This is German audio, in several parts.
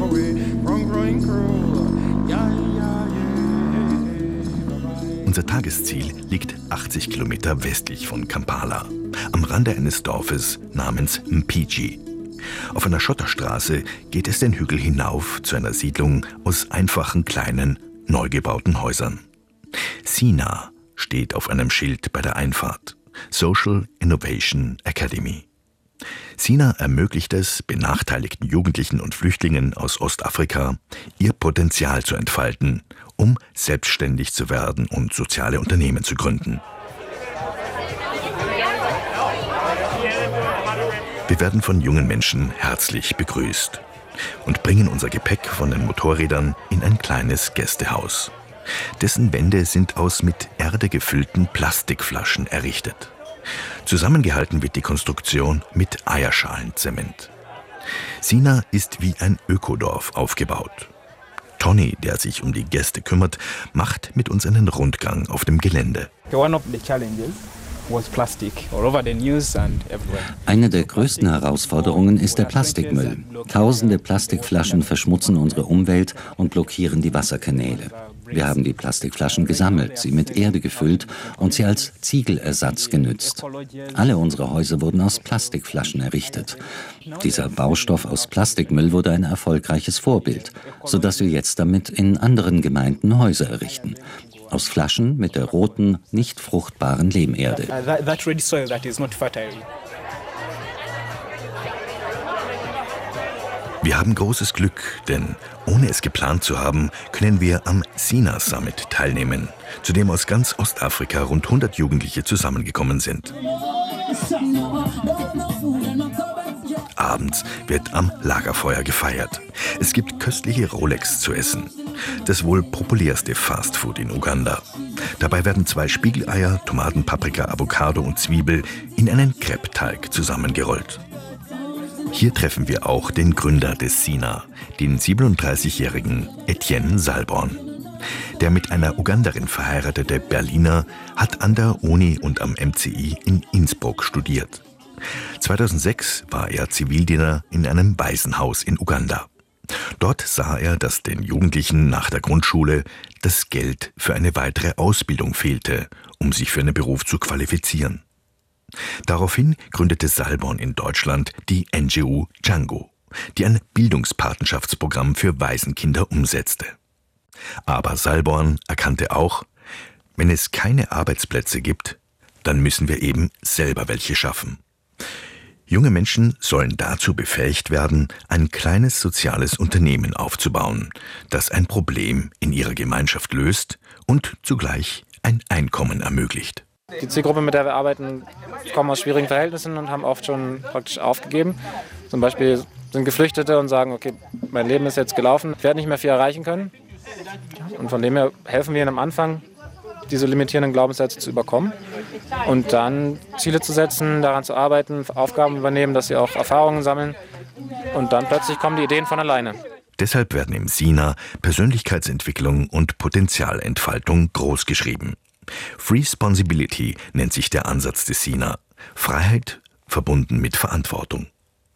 Unser Tagesziel liegt 80 Kilometer westlich von Kampala, am Rande eines Dorfes namens Mpigi. Auf einer Schotterstraße geht es den Hügel hinauf zu einer Siedlung aus einfachen, kleinen, neu gebauten Häusern. SINA steht auf einem Schild bei der Einfahrt. Social Innovation Academy. SINA ermöglicht es benachteiligten Jugendlichen und Flüchtlingen aus Ostafrika, ihr Potenzial zu entfalten, um selbstständig zu werden und soziale Unternehmen zu gründen. Wir werden von jungen Menschen herzlich begrüßt und bringen unser Gepäck von den Motorrädern in ein kleines Gästehaus. Dessen Wände sind aus mit Erde gefüllten Plastikflaschen errichtet. Zusammengehalten wird die Konstruktion mit Eierschalenzement. SINA ist wie ein Ökodorf aufgebaut. Tony, der sich um die Gäste kümmert, macht mit uns einen Rundgang auf dem Gelände. Eine der größten Herausforderungen ist der Plastikmüll. Tausende Plastikflaschen verschmutzen unsere Umwelt und blockieren die Wasserkanäle. Wir haben die Plastikflaschen gesammelt, sie mit Erde gefüllt und sie als Ziegelersatz genützt. Alle unsere Häuser wurden aus Plastikflaschen errichtet. Dieser Baustoff aus Plastikmüll wurde ein erfolgreiches Vorbild, sodass wir jetzt damit in anderen Gemeinden Häuser errichten. Aus Flaschen mit der roten, nicht fruchtbaren Lehmerde. Wir haben großes Glück, denn ohne es geplant zu haben, können wir am SINA Summit teilnehmen, zu dem aus ganz Ostafrika rund 100 Jugendliche zusammengekommen sind. Abends wird am Lagerfeuer gefeiert. Es gibt köstliche Rolex zu essen. Das wohl populärste Fastfood in Uganda. Dabei werden 2 Spiegeleier, Tomaten, Paprika, Avocado und Zwiebel in einen Crepe-Teig zusammengerollt. Hier treffen wir auch den Gründer des SINA, den 37-jährigen Etienne Salborn. Der mit einer Uganderin verheiratete Berliner hat an der Uni und am MCI in Innsbruck studiert. 2006 war er Zivildiener in einem Waisenhaus in Uganda. Dort sah er, dass den Jugendlichen nach der Grundschule das Geld für eine weitere Ausbildung fehlte, um sich für einen Beruf zu qualifizieren. Daraufhin gründete Salborn in Deutschland die NGO Django, die ein Bildungspatenschaftsprogramm für Waisenkinder umsetzte. Aber Salborn erkannte auch, wenn es keine Arbeitsplätze gibt, dann müssen wir eben selber welche schaffen. Junge Menschen sollen dazu befähigt werden, ein kleines soziales Unternehmen aufzubauen, das ein Problem in ihrer Gemeinschaft löst und zugleich ein Einkommen ermöglicht. Die Zielgruppe, mit der wir arbeiten, kommen aus schwierigen Verhältnissen und haben oft schon praktisch aufgegeben. Zum Beispiel sind Geflüchtete und sagen, okay, mein Leben ist jetzt gelaufen, ich werde nicht mehr viel erreichen können. Und von dem her helfen wir ihnen am Anfang, diese limitierenden Glaubenssätze zu überkommen und dann Ziele zu setzen, daran zu arbeiten, Aufgaben übernehmen, dass sie auch Erfahrungen sammeln und dann plötzlich kommen die Ideen von alleine. Deshalb werden im SINA Persönlichkeitsentwicklung und Potenzialentfaltung großgeschrieben. Freesponsibility nennt sich der Ansatz des SINA. Freiheit verbunden mit Verantwortung.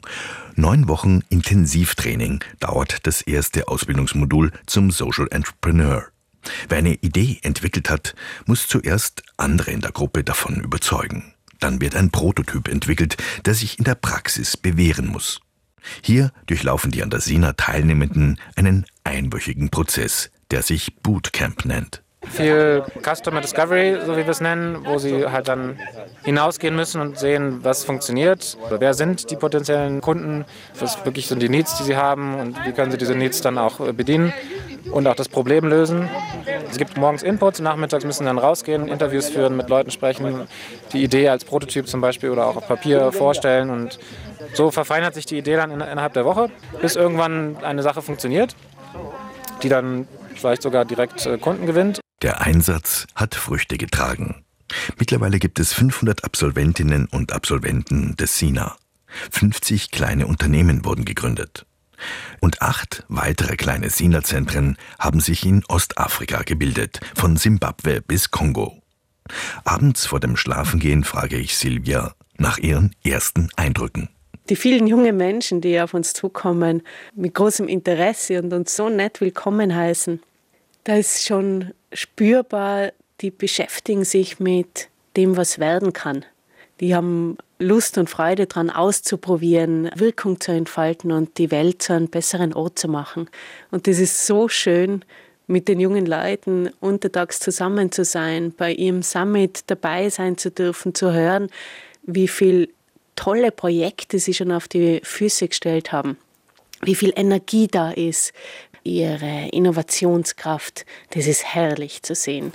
9 Wochen Intensivtraining dauert das erste Ausbildungsmodul zum Social Entrepreneur. Wer eine Idee entwickelt hat, muss zuerst andere in der Gruppe davon überzeugen. Dann wird ein Prototyp entwickelt, der sich in der Praxis bewähren muss. Hier durchlaufen die an der SINA Teilnehmenden einen einwöchigen Prozess, der sich Bootcamp nennt. Viel Customer Discovery, so wie wir es nennen, wo sie halt dann hinausgehen müssen und sehen, was funktioniert. Wer sind die potenziellen Kunden, was wirklich sind die Needs, die sie haben und wie können sie diese Needs dann auch bedienen und auch das Problem lösen. Es gibt morgens Inputs, nachmittags müssen dann rausgehen, Interviews führen, mit Leuten sprechen, die Idee als Prototyp zum Beispiel oder auch auf Papier vorstellen und so verfeinert sich die Idee dann innerhalb der Woche, bis irgendwann eine Sache funktioniert, die dann vielleicht sogar direkt Kunden gewinnt. Der Einsatz hat Früchte getragen. Mittlerweile gibt es 500 Absolventinnen und Absolventen des SINA. 50 kleine Unternehmen wurden gegründet. Und 8 weitere kleine SINA-Zentren haben sich in Ostafrika gebildet, von Simbabwe bis Kongo. Abends vor dem Schlafengehen frage ich Silvia nach ihren ersten Eindrücken. Die vielen jungen Menschen, die auf uns zukommen, mit großem Interesse und uns so nett willkommen heißen, da ist schon spürbar, die beschäftigen sich mit dem, was werden kann. Die haben Lust und Freude daran, auszuprobieren, Wirkung zu entfalten und die Welt zu einem besseren Ort zu machen. Und das ist so schön, mit den jungen Leuten untertags zusammen zu sein, bei ihrem Summit dabei sein zu dürfen, zu hören, wie viele tolle Projekte sie schon auf die Füße gestellt haben, wie viel Energie da ist, ihre Innovationskraft. Das ist herrlich zu sehen.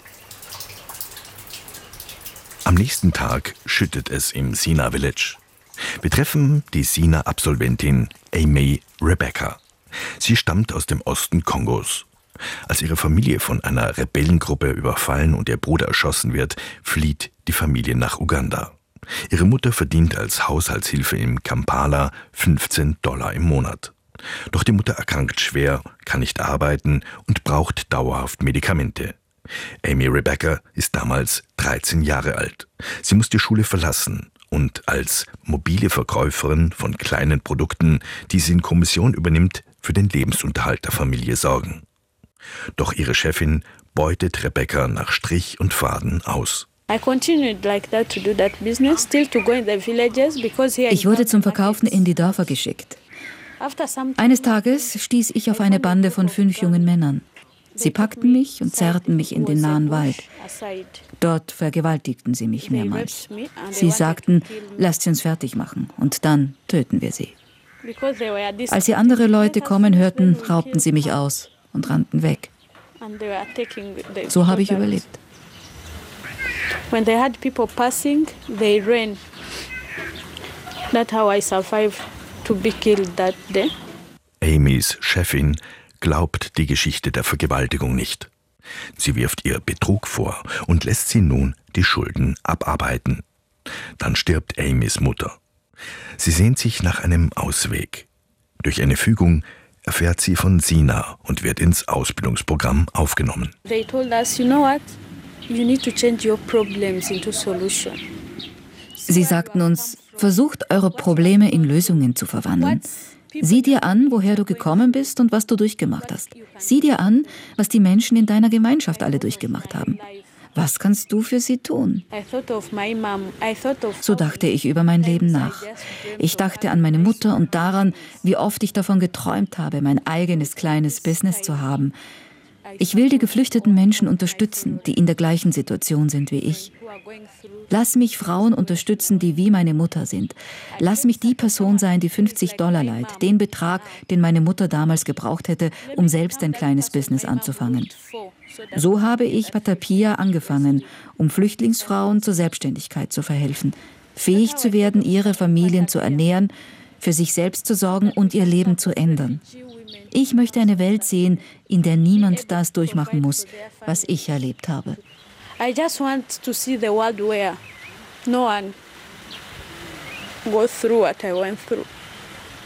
Am nächsten Tag schüttet es im Sina Village. Wir treffen die Sina-Absolventin Amy Rebecca. Sie stammt aus dem Osten Kongos. Als ihre Familie von einer Rebellengruppe überfallen und ihr Bruder erschossen wird, flieht die Familie nach Uganda. Ihre Mutter verdient als Haushaltshilfe in Kampala $15 im Monat. Doch die Mutter erkrankt schwer, kann nicht arbeiten und braucht dauerhaft Medikamente. Amy Rebecca ist damals 13 Jahre alt. Sie muss die Schule verlassen und als mobile Verkäuferin von kleinen Produkten, die sie in Kommission übernimmt, für den Lebensunterhalt der Familie sorgen. Doch ihre Chefin beutet Rebecca nach Strich und Faden aus. Ich wurde zum Verkaufen in die Dörfer geschickt. Eines Tages stieß ich auf eine Bande von 5 jungen Männern. Sie packten mich und zerrten mich in den nahen Wald. Dort vergewaltigten sie mich mehrmals. Sie sagten, lasst sie uns fertig machen und dann töten wir sie. Als sie andere Leute kommen hörten, raubten sie mich aus und rannten weg. So habe ich überlebt. When they had people passing, they ran. That's how I survived to be killed that day. Amys Chefin glaubt die Geschichte der Vergewaltigung nicht. Sie wirft ihr Betrug vor und lässt sie nun die Schulden abarbeiten. Dann stirbt Amys Mutter. Sie sehnt sich nach einem Ausweg. Durch eine Fügung erfährt sie von Sina und wird ins Ausbildungsprogramm aufgenommen. They told us, you know what? You need to change your problems into solution. Sie sagten uns, versucht eure Probleme in Lösungen zu verwandeln. Sieh dir an, woher du gekommen bist und was du durchgemacht hast. Sieh dir an, was die Menschen in deiner Gemeinschaft alle durchgemacht haben. Was kannst du für sie tun? So dachte ich über mein Leben nach. Ich dachte an meine Mutter und daran, wie oft ich davon geträumt habe, mein eigenes kleines Business zu haben. Ich will die geflüchteten Menschen unterstützen, die in der gleichen Situation sind wie ich. Lass mich Frauen unterstützen, die wie meine Mutter sind. Lass mich die Person sein, die $50 leiht, den Betrag, den meine Mutter damals gebraucht hätte, um selbst ein kleines Business anzufangen. So habe ich Patapia angefangen, um Flüchtlingsfrauen zur Selbstständigkeit zu verhelfen, fähig zu werden, ihre Familien zu ernähren, für sich selbst zu sorgen und ihr Leben zu ändern. Ich möchte eine Welt sehen, in der niemand das durchmachen muss, was ich erlebt habe. I just want to see the world where no one goes through what I went through.